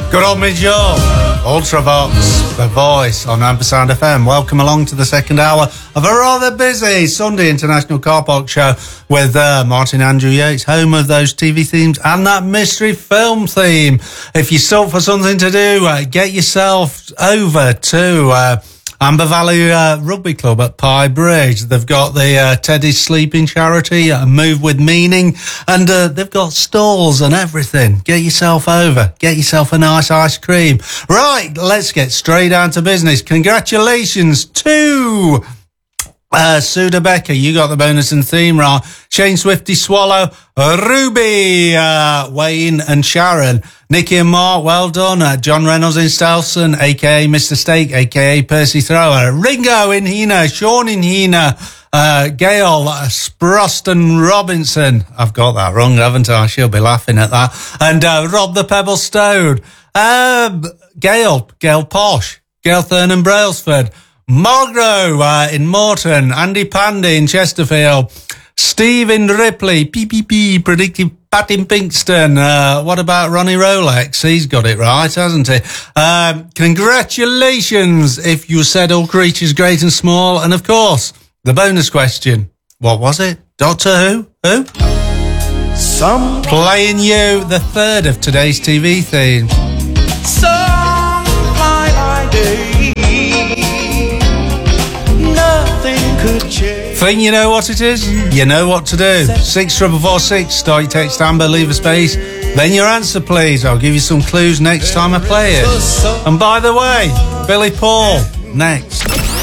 Good old mid-yaw, Ultravox, The Voice on Ampersand FM. Welcome along to the second hour of a rather busy Sunday International Car Park show with Martin Andrew Yates, home of those TV themes and that mystery film theme. If you're stuck for something to do, get yourself over to Amber Valley Rugby Club at Pye Bridge. They've got the Teddy's Sleeping Charity, Move With Meaning, and they've got stalls and everything. Get yourself over. Get yourself a nice ice cream. Right, let's get straight down to business. Congratulations to Suda Becker, you got the bonus and theme right. Shane Swifty Swallow, Ruby, Wayne and Sharon, Nicky and Mark, well done. John Reynolds in Stelson, a.k.a. Mr. Steak, a.k.a. Percy Thrower. Ringo in Hina, Sean in Hina, Gail, Sproston Robinson. I've got that wrong, haven't I? She'll be laughing at that. And Rob the Pebble Stone, Gail Posh, Gail Thurnan Brailsford, Margro in Morton, Andy Pandy in Chesterfield, Stephen Ripley, PPP, predicted Pat in Pinkston. What about Ronnie Rolex? He's got it right, hasn't he? Congratulations if you said all creatures great and small. And of course, the bonus question. What was it? Doctor Who? Who? Playing you the third of today's TV theme. Some fly by day. Think you know what it is? You know what to do. 64446, start your text Amber, leave a space, then your answer please. I'll give you some clues next time I play it. And by the way, Billy Paul, next.